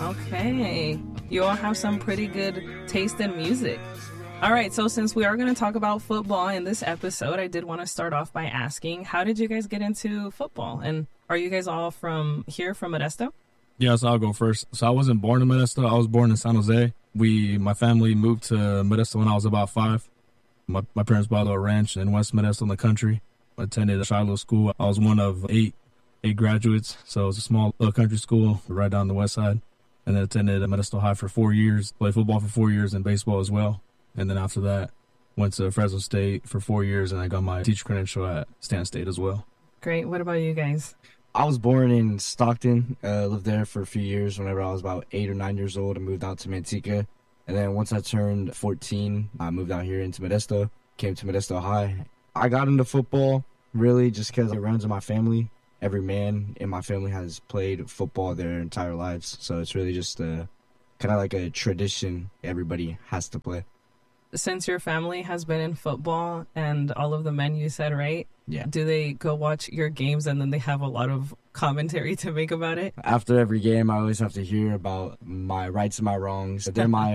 Okay. You all have some pretty good taste in music. All right, so since we are going to talk about football in this episode, I did want to start off by asking, how did you guys get into football? And are you guys all from here, from Modesto? Yeah, so I'll go first. So I wasn't born in Modesto. I was born in San Jose. My family moved to Modesto when I was about 5. My parents bought a ranch in West Modesto in the country. I attended a Shiloh school. I was one of eight graduates, so it was a small little country school right down the west side. And then attended Modesto High for 4 years, played football for 4 years and baseball as well. And then after that, went to Fresno State for 4 years, and I got my teacher credential at Stanton State as well. Great. What about you guys? I was born in Stockton, lived there for a few years. Whenever I was about 8 or 9 years old, I moved out to Manteca. And then once I turned 14, I moved out here into Modesto, came to Modesto High. I got into football really just because it runs in my family. Every man in my family has played football their entire lives. So it's really just kind of like a tradition everybody has to play. Since your family has been in football and all of the men you said, right? Yeah. Do they go watch your games and then they have a lot of commentary to make about it? After every game, I always have to hear about my rights and my wrongs.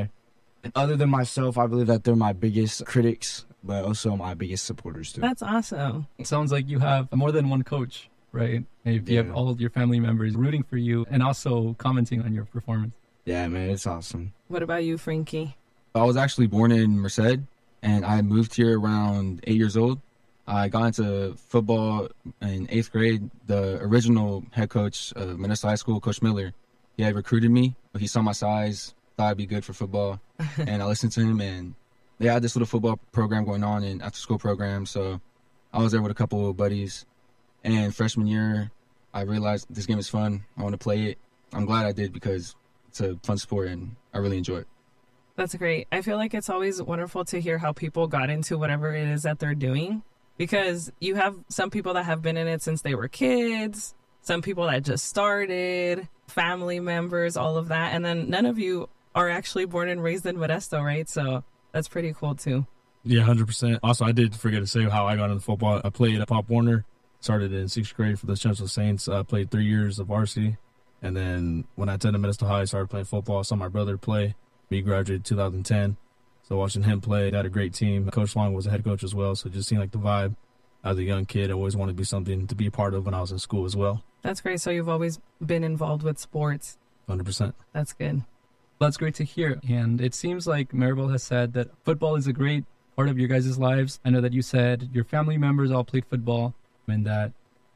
Other than myself, I believe that they're my biggest critics, but also my biggest supporters too. That's awesome. It sounds like you have more than one coach, right? If you have all of your family members rooting for you and also commenting on your performance. Yeah, man, it's awesome. What about you, Frankie? I was actually born in Merced, and I moved here around 8 years old. I got into football in 8th grade. The original head coach of Modesto High School, Coach Miller, he had recruited me. He saw my size, thought I'd be good for football, and I listened to him. And they had this little football program going on, an after-school program. So I was there with a couple of buddies. And freshman year, I realized this game is fun. I want to play it. I'm glad I did because it's a fun sport, and I really enjoy it. That's great. I feel like it's always wonderful to hear how people got into whatever it is that they're doing, because you have some people that have been in it since they were kids, some people that just started, family members, all of that. And then none of you are actually born and raised in Modesto, right? So that's pretty cool too. Yeah, 100%. Also, I did forget to say how I got into football. I played at Pop Warner, started in 6th grade for the Central Saints. I played 3 years of varsity. And then when I attended Modesto High, I started playing football. I saw my brother play. He graduated 2010, so watching him play, they had a great team. Coach Long was a head coach as well, so just seeing like the vibe as a young kid, I always wanted to be something to be a part of when I was in school as well. That's great. So you've always been involved with sports. 100%. That's good. That's great to hear. And it seems like Maribel has said that football is a great part of your guys' lives. I know that you said your family members all played football and that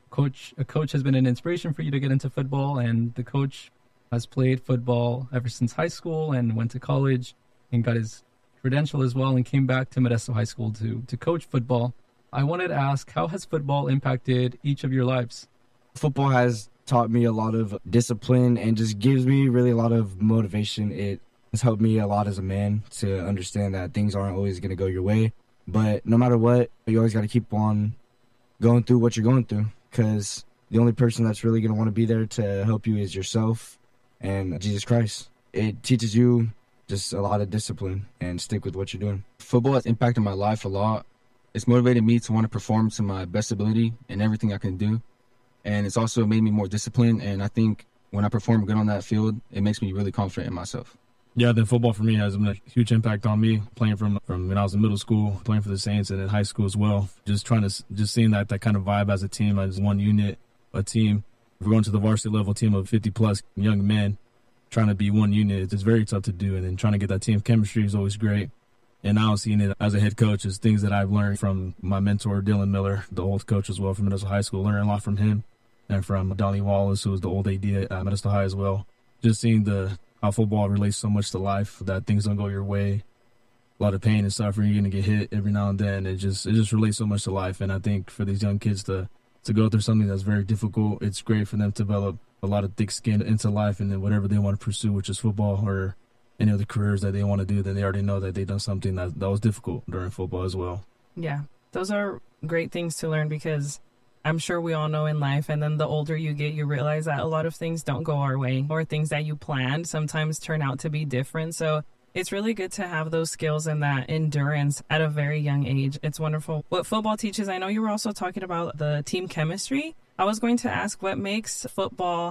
a coach has been an inspiration for you to get into football, and the coach has played football ever since high school and went to college and got his credential as well and came back to Modesto High School to coach football. I wanted to ask, how has football impacted each of your lives? Football has taught me a lot of discipline and just gives me really a lot of motivation. It has helped me a lot as a man to understand that things aren't always going to go your way. But no matter what, you always got to keep on going through what you're going through, because the only person that's really going to want to be there to help you is yourself and Jesus Christ. It teaches you just a lot of discipline and stick with what you're doing. Football has impacted my life a lot. It's motivated me to want to perform to my best ability in everything I can do. And it's also made me more disciplined. And I think when I perform good on that field, it makes me really confident in myself. Yeah, then football for me has been a huge impact on me, playing from when I was in middle school, playing for the Saints, and in high school as well. Just seeing that kind of vibe as a team, as one unit, a team. If we're going to the varsity level team of 50-plus young men, trying to be one unit, it's very tough to do. And then trying to get that team chemistry is always great. And now seeing it as a head coach is things that I've learned from my mentor, Dylan Miller, the old coach as well from Modesto High School. Learning a lot from him and from Donnie Wallace, who was the old AD at Modesto High as well. Just seeing how football relates so much to life, that things don't go your way. A lot of pain and suffering. You're going to get hit every now and then. It just relates so much to life. And I think for these young kids to go through something that's very difficult, it's great for them to develop a lot of thick skin into life, and then whatever they want to pursue, which is football or any other careers that they want to do, then they already know that they've done something that was difficult during football as well. Yeah, those are great things to learn, because I'm sure we all know in life, and then the older you get, you realize that a lot of things don't go our way, or things that you planned sometimes turn out to be different. So it's really good to have those skills and that endurance at a very young age. It's wonderful what football teaches. I know you were also talking about the team chemistry. I was going to ask, what makes football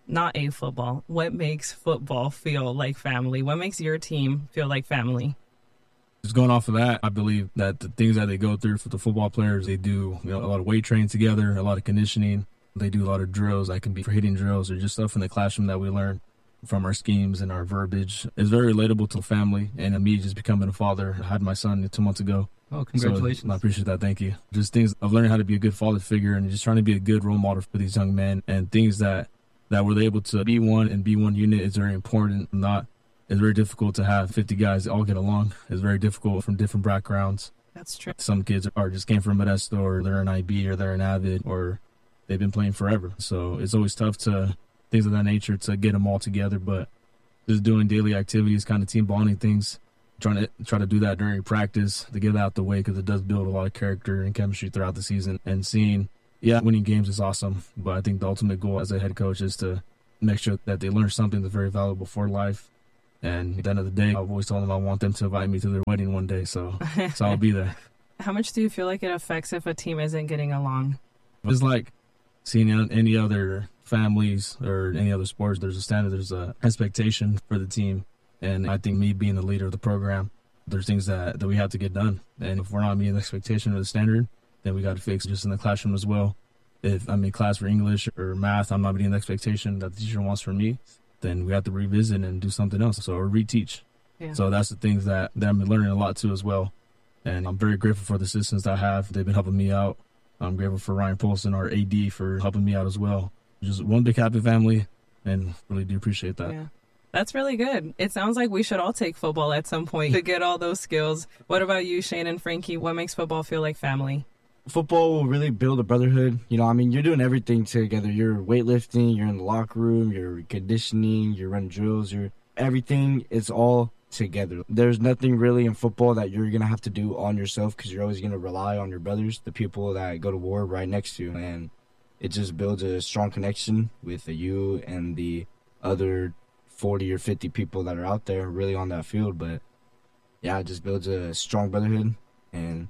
not a football, what makes football feel like family? What makes your team feel like family? Just going off of that, I believe that the things that they go through for the football players, they do a lot of weight training together, a lot of conditioning. They do a lot of drills that can be for hitting drills or just stuff in the classroom that we learn from our schemes and our verbiage. It's very relatable to family, and me just becoming a father. I had my son 2 months ago. Oh, congratulations. So I appreciate that. Thank you. Just things of learning how to be a good father figure and just trying to be a good role model for these young men, and things that we're able to be one and be one unit is very important. It's very difficult to have 50 guys that all get along. It's very difficult from different backgrounds. That's true. Some kids are just came from Modesto, or they're an IB, or they're an Avid, or they've been playing forever. So it's always tough to things of that nature to get them all together. But just doing daily activities, kind of team bonding things, try to do that during practice to get that out the way, because it does build a lot of character and chemistry throughout the season. And winning games is awesome. But I think the ultimate goal as a head coach is to make sure that they learn something that's very valuable for life. And at the end of the day, I've always told them I want them to invite me to their wedding one day, so I'll be there. How much do you feel like it affects if a team isn't getting along? It's like seeing any other families or any other sports. There's a standard, there's a expectation for the team. And I think me being the leader of the program, there's things that we have to get done. And if we're not meeting the expectation or the standard, then we got to fix it just in the classroom as well. If I'm in class for English or math, I'm not meeting the expectation that the teacher wants from me, then we have to revisit and do something else, or reteach. Yeah. So that's the things that I'm learning a lot too as well. And I'm very grateful for the assistants I have. They've been helping me out. I'm grateful for Ryan Polson, our AD, for helping me out as well. Just one big happy family, and really do appreciate that. Yeah. That's really good. It sounds like we should all take football at some point to get all those skills. What about you, Shane and Frankie? What makes football feel like family? Football will really build a brotherhood. You're doing everything together. You're weightlifting, you're in the locker room, you're conditioning, you're running drills, everything is all together. There's nothing really in football that you're going to have to do on yourself, because you're always going to rely on your brothers, the people that go to war right next to you. And it just builds a strong connection with you and the other 40 or 50 people that are out there really on that field. But yeah, it just builds a strong brotherhood. And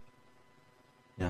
yeah.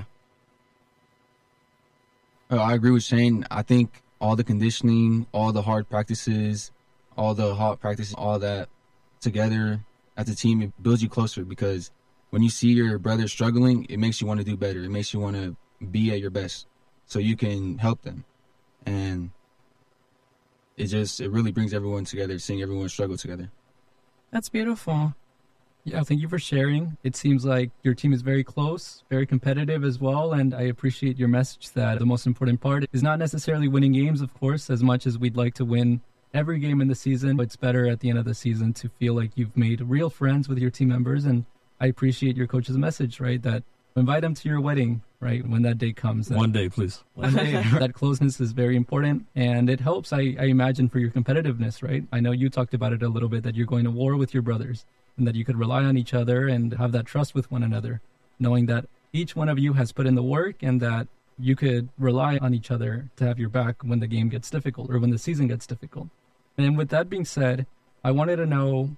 I agree with Shane. I think all the conditioning, all the hard practices, all the hot practices, all that together as a team, it builds you closer, because when you see your brother struggling, it makes you want to do better. It makes you want to be at your best so you can help them. And it really brings everyone together, seeing everyone struggle together. That's beautiful. Yeah, thank you for sharing. It seems like your team is very close, very competitive as well, and I appreciate your message that the most important part is not necessarily winning games, of course, as much as we'd like to win every game in the season. But it's better at the end of the season to feel like you've made real friends with your team members, and I appreciate your coach's message, right, that invite them to your wedding, right, when that day comes. One day, please. One day. That closeness is very important, and it helps, I imagine, for your competitiveness, right? I know you talked about it a little bit, that you're going to war with your brothers, and that you could rely on each other and have that trust with one another, knowing that each one of you has put in the work and that you could rely on each other to have your back when the game gets difficult or when the season gets difficult. And with that being said, I wanted to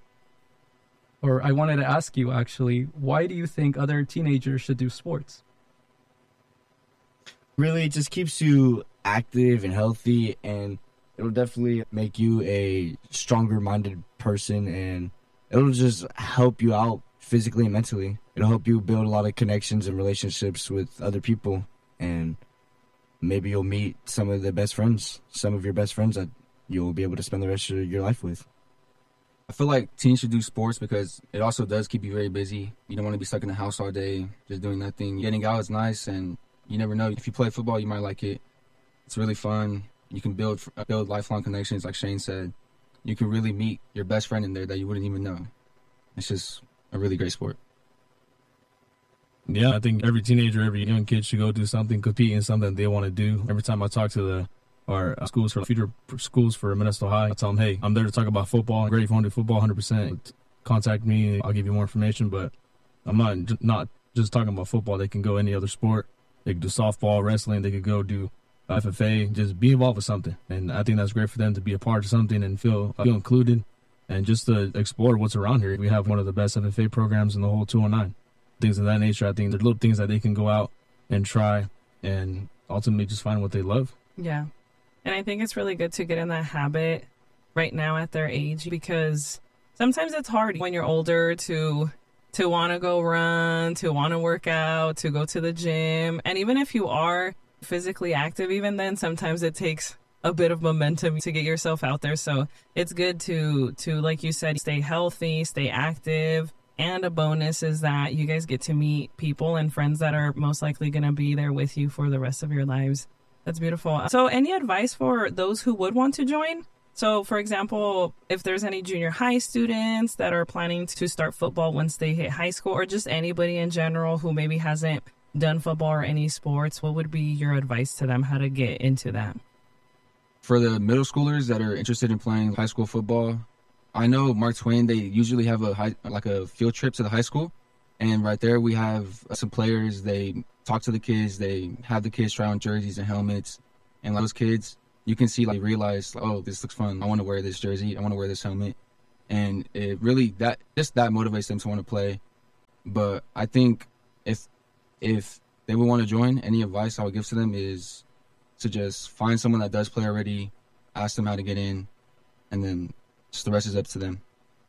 ask you, actually, why do you think other teenagers should do sports? Really, it just keeps you active and healthy, and it'll definitely make you a stronger-minded person, and it'll just help you out physically and mentally. It'll help you build a lot of connections and relationships with other people, and maybe you'll meet some of your best friends that you'll be able to spend the rest of your life with. I feel like teens should do sports because it also does keep you very busy. You don't want to be stuck in the house all day just doing nothing. Getting out is nice, and you never know. If you play football, you might like it. It's really fun. You can build lifelong connections, like Shane said. You can really meet your best friend in there that you wouldn't even know. It's just a really great sport. Yeah, I think every teenager, every young kid should go do something, compete in something they want to do. Every time I talk to our schools for future schools for Modesto High, I tell them, hey, I'm there to talk about football. I'm great if you want to do football, 100%. Contact me. I'll give you more information, but I'm not just talking about football. They can go any other sport. They can do softball, wrestling. They could go do FFA. Just be involved with something. And I think that's great for them to be a part of something and feel included and just to explore what's around here. We have one of the best FFA programs in the whole 209. Things of that nature. I think they're little things that they can go out and try and ultimately just find what they love. Yeah. And I think it's really good to get in that habit right now at their age, because sometimes it's hard when you're older to want to go run, to want to work out, to go to the gym. And even if you are physically active, even then, sometimes it takes a bit of momentum to get yourself out there. So it's good to like you said, stay healthy, stay active. And a bonus is that you guys get to meet people and friends that are most likely going to be there with you for the rest of your lives. That's beautiful. So any advice for those who would want to join? So, for example, if there's any junior high students that are planning to start football once they hit high school, or just anybody in general who maybe hasn't done football or any sports, what would be your advice to them how to get into that? For the middle schoolers that are interested in playing high school football, I know Mark Twain, they usually have a field trip to the high school. And right there we have some players. They talk to the kids. They have the kids try on jerseys and helmets. And those kids, you can see, like, realize, oh, this looks fun. I want to wear this jersey. I want to wear this helmet. And it really, that motivates them to want to play. But I think if they would want to join, any advice I would give to them is to just find someone that does play already, ask them how to get in, and then just the rest is up to them.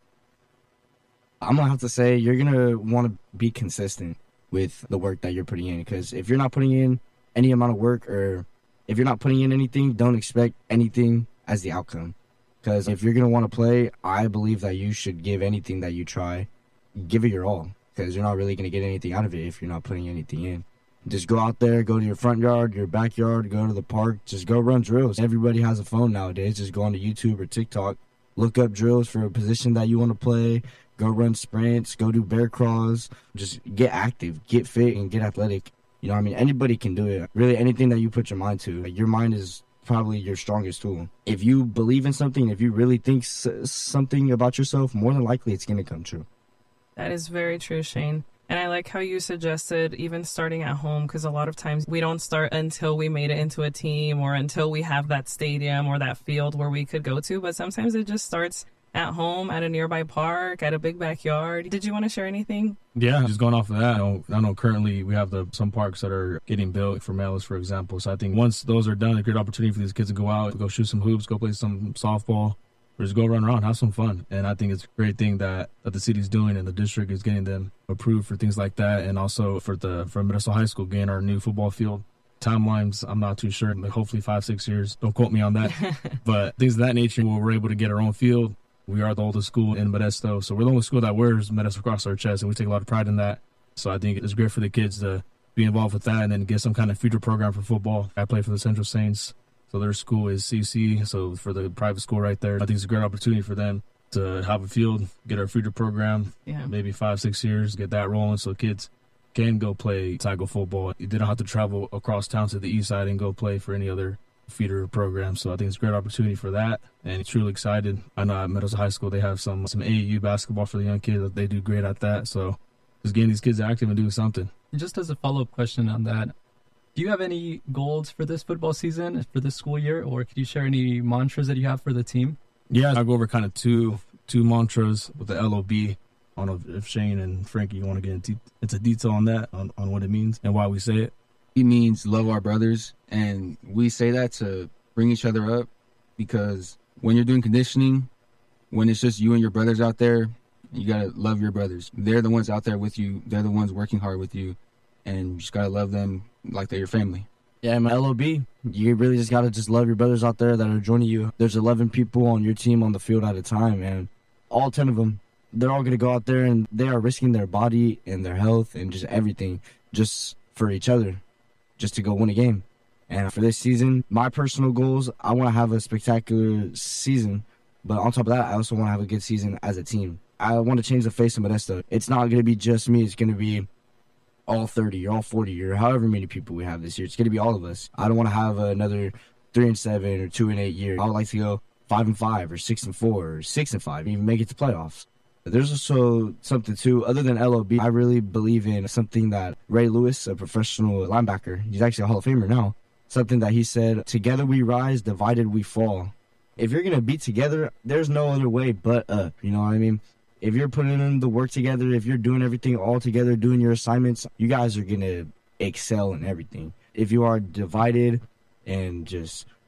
I'm going to have to say you're going to want to be consistent with the work that you're putting in, because if you're not putting in any amount of work, or if you're not putting in anything, don't expect anything as the outcome. Because if you're going to want to play, I believe that you should give anything that you try, give it your all, because you're not really going to get anything out of it if you're not putting anything in. Just go out there, go to your front yard, your backyard, go to the park, just go run drills. Everybody has a phone nowadays. Just go onto YouTube or TikTok, look up drills for a position that you want to play, go run sprints, go do bear crawls, just get active, get fit, and get athletic. You know what I mean? Anybody can do it. Really, anything that you put your mind to. Like, your mind is probably your strongest tool. If you believe in something, if you really think something about yourself, more than likely it's going to come true. That is very true, Shane. And I like how you suggested even starting at home, because a lot of times we don't start until we made it into a team or until we have that stadium or that field where we could go to. But sometimes it just starts at home, at a nearby park, at a big backyard. Did you want to share anything? Yeah, just going off of that, I know currently we have some parks that are getting built for males, for example. So I think once those are done, a great opportunity for these kids to go out, go shoot some hoops, go play some softball, or just go run around, have some fun. And I think it's a great thing that the city's doing, and the district is getting them approved for things like that. And also for Modesto High School getting our new football field. Timelines, I'm not too sure. Hopefully 5-6 years. Don't quote me on that. But things of that nature, where we're able to get our own field. We are the oldest school in Modesto, so we're the only school that wears Modesto across our chest, and we take a lot of pride in that. So I think it's great for the kids to be involved with that and then get some kind of future program for football. I play for the Central Saints, so their school is CC, so for the private school right there, I think it's a great opportunity for them to have a field, get our future program, maybe 5-6 years, get that rolling so kids can go play tackle football. They don't have to travel across town to the east side and go play for any other feeder program. So I think it's a great opportunity for that, and truly excited. I know at Meadows High School they have some AAU basketball for the young kids. They do great at that. So just getting these kids active and doing something. And just as a follow-up question on that, do you have any goals for this football season, for this school year, or could you share any mantras that you have for the team? Yeah, I'll go over kind of two mantras with the LOB. I don't know if Shane and Frankie want to get into detail on that, on what it means and why we say it. It means love our brothers, and we say that to bring each other up, because when you're doing conditioning, when it's just you and your brothers out there, you got to love your brothers. They're the ones out there with you. They're the ones working hard with you, and you just got to love them like they're your family. Yeah, my LOB, you really just got to just love your brothers out there that are joining you. There's 11 people on your team on the field at a time, and all 10 of them, they're all going to go out there, and they are risking their body and their health and just everything just for each other, just to go win a game. And for this season, my personal goals, I want to have a spectacular season, but on top of that, I also want to have a good season as a team. I want to change the face of Modesto. It's not going to be just me. It's going to be all 30 or all 40 or however many people we have this year. It's going to be all of us. I don't want to have another 3-7 or 2-8 year. I would like to go 5-5 or 6-4 or 6-5, even make it to playoffs. There's also something, too, other than LOB, I really believe in something that Ray Lewis, a professional linebacker, he's actually a Hall of Famer now, something that he said, together we rise, divided we fall. If you're going to be together, there's no other way but up, you know what I mean? If you're putting in the work together, if you're doing everything all together, doing your assignments, you guys are going to excel in everything. If you are divided and just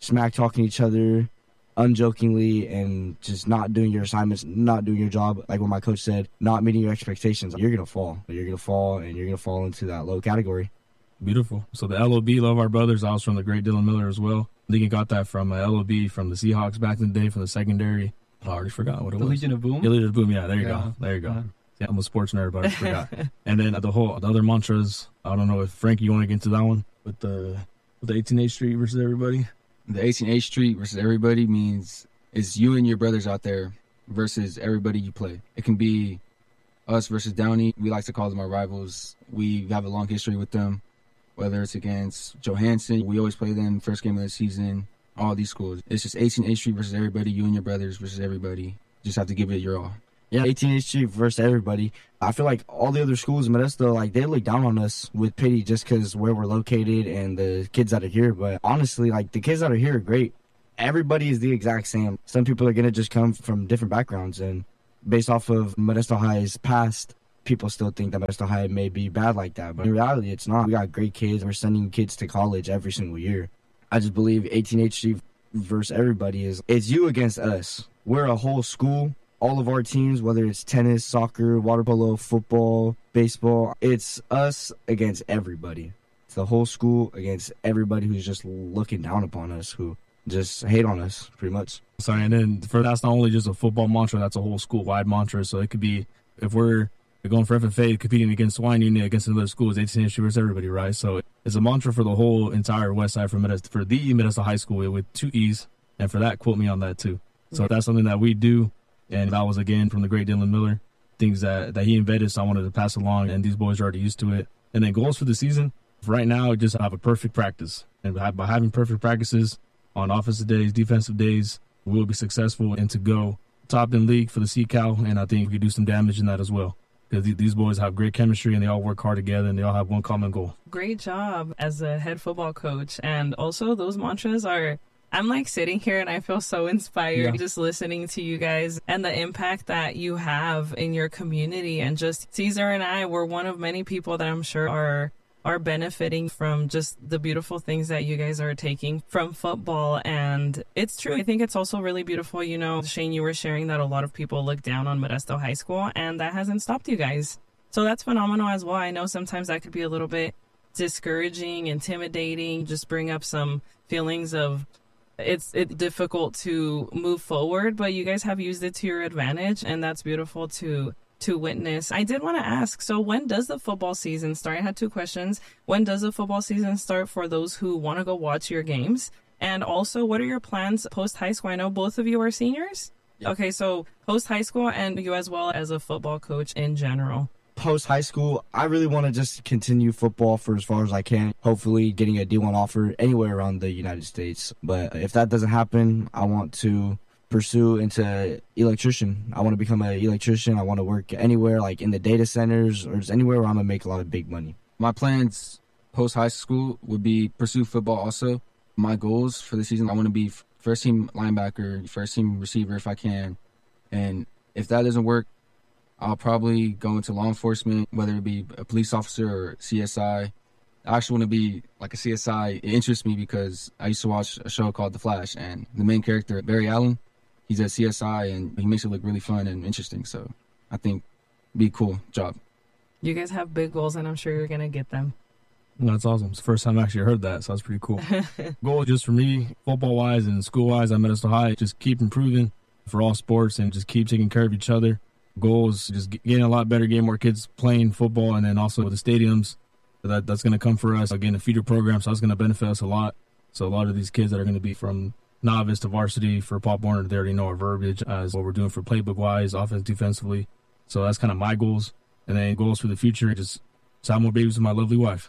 smack talking each other unjokingly and just not doing your assignments, not doing your job, like what my coach said, not meeting your expectations, you're going to fall. You're going to fall, and you're going to fall into that low category. Beautiful. So the LOB, Love Our Brothers, I was from the great Dylan Miller as well. I think he got that from LOB, from the Seahawks back in the day, from the secondary. I already forgot what it The was. Legion of Boom? Yeah, Legion of Boom. Yeah, there you go. There you go. Yeah, I'm a sports nerd, but I forgot. And then the other mantras, I don't know if, Frankie, you want to get into that one? With the 18th Street versus everybody? The 18th Street versus everybody means it's you and your brothers out there versus everybody you play. It can be us versus Downey. We like to call them our rivals. We have a long history with them, whether it's against Johansson. We always play them first game of the season, all these schools. It's just 18th Street versus everybody, you and your brothers versus everybody. Just have to give it your all. Yeah, 18th Street versus everybody. I feel like all the other schools in Modesto, like, they look down on us with pity just because where we're located and the kids that are here. But honestly, like, the kids that are here are great. Everybody is the exact same. Some people are going to just come from different backgrounds. And based off of Modesto High's past, people still think that Modesto High may be bad like that. But in reality, it's not. We got great kids. We're sending kids to college every single year. I just believe 18th Street versus everybody it's you against us. We're a whole school. All of our teams, whether it's tennis, soccer, water polo, football, baseball, it's us against everybody. It's the whole school against everybody who's just looking down upon us, who just hate on us, pretty much. Sorry, and then that's not only just a football mantra, that's a whole school-wide mantra. So it could be, if we're going for FFA, competing against Swine Unit, against another school, it's 18th Street versus everybody, right? So it's a mantra for the whole entire West Side, for the Modesto High School with 2 E's. And for that, quote me on that too. So that's something that we do. And that was, again, from the great Dylan Miller, things that he invented, so I wanted to pass along, and these boys are already used to it. And then goals for the season, right now, just have a perfect practice. And by having perfect practices on offensive days, defensive days, we'll be successful and to go top in league for the CCAL, and I think we could do some damage in that as well. Because these boys have great chemistry, and they all work hard together, and they all have one common goal. Great job as a head football coach. And also, those mantras are... I'm like sitting here and I feel so inspired just listening to you guys and the impact that you have in your community. And just Caesar and I were one of many people that I'm sure are benefiting from just the beautiful things that you guys are taking from football. And it's true. I think it's also really beautiful. You know, Shane, you were sharing that a lot of people look down on Modesto High School, and that hasn't stopped you guys. So that's phenomenal as well. I know sometimes that could be a little bit discouraging, intimidating, just bring up some feelings of it's difficult to move forward, but you guys have used it to your advantage, and that's beautiful to witness. I did want to ask, so when does the football season start? I had 2 questions. When does the football season start for those who want to go watch your games? And also, what are your plans post-high school? I know both of you are seniors. Yeah. Okay, so post-high school and you as well as a football coach in general. Post-high school, I really want to just continue football for as far as I can, hopefully getting a D1 offer anywhere around the United States. But if that doesn't happen, I want to pursue into electrician. I want to become an electrician. I want to work anywhere, like in the data centers or just anywhere where I'm going to make a lot of big money. My plans post-high school would be pursue football also. My goals for the season, I want to be first-team linebacker, first-team receiver if I can. And if that doesn't work, I'll probably go into law enforcement, whether it be a police officer or CSI. I actually want to be like a CSI. It interests me because I used to watch a show called The Flash, and the main character, Barry Allen, he's a CSI, and he makes it look really fun and interesting. So I think it'd be a cool job. You guys have big goals, and I'm sure you're going to get them. That's awesome. It's the first time I actually heard that, so that's pretty cool. Goal just for me, football-wise and school-wise at Modesto High, just keep improving for all sports and just keep taking care of each other. Goals, just getting a lot better, getting more kids playing football, and then also with the stadiums, that's going to come for us. Again, the feeder program, so that's going to benefit us a lot. So a lot of these kids that are going to be from novice to varsity for Pop Warner, they already know our verbiage as what we're doing for playbook-wise, offense, defensively. So that's kind of my goals. And then goals for the future, just have more babies with my lovely wife.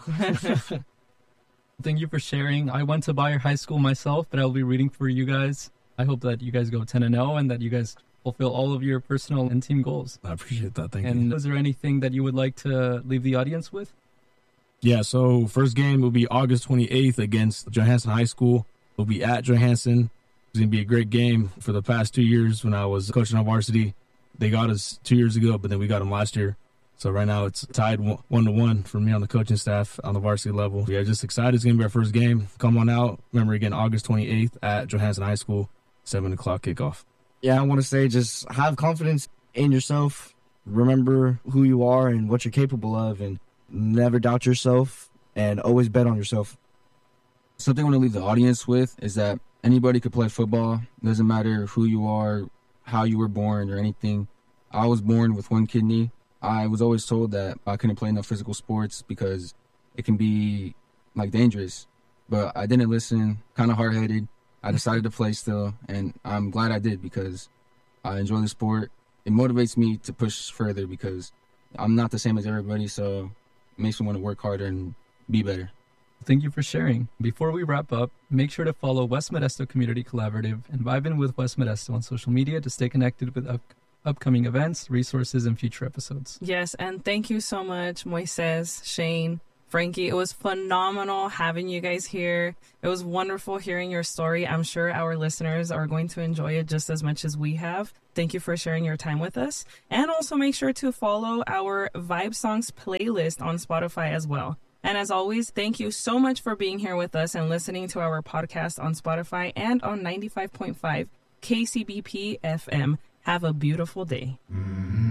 Thank you for sharing. I went to Bayer High School myself, but I'll be rooting for you guys. I hope that you guys go 10-0 and that you guys fulfill all of your personal and team goals. I appreciate that. Thank you. And is there anything that you would like to leave the audience with? Yeah, so first game will be August 28th against Johansson High School. We'll be at Johansson. It's going to be a great game. For the past 2 years when I was coaching on varsity, they got us 2 years ago, but then we got them last year. So right now it's tied 1-1 for me on the coaching staff on the varsity level. Yeah, just excited. It's going to be our first game. Come on out. Remember, again, August 28th at Johansen High School, 7 o'clock kickoff. Yeah, I want to say just have confidence in yourself. Remember who you are and what you're capable of, and never doubt yourself, and always bet on yourself. Something I want to leave the audience with is that anybody could play football. It doesn't matter who you are, how you were born, or anything. I was born with one kidney. I was always told that I couldn't play enough physical sports because it can be dangerous. But I didn't listen, kind of hard-headed. I decided to play still, and I'm glad I did because I enjoy the sport. It motivates me to push further because I'm not the same as everybody, so it makes me want to work harder and be better. Thank you for sharing. Before we wrap up, make sure to follow West Modesto Community Collaborative and vibe in with West Modesto on social media to stay connected with upcoming events, resources, and future episodes. Yes, and thank you so much, Moises, Shane, Frankie. It was phenomenal having you guys here. It was wonderful hearing your story. I'm sure our listeners are going to enjoy it just as much as we have. Thank you for sharing your time with us. And also make sure to follow our Vibe Songs playlist on Spotify as well. And as always, thank you so much for being here with us and listening to our podcast on Spotify and on 95.5 KCBP FM. Have a beautiful day.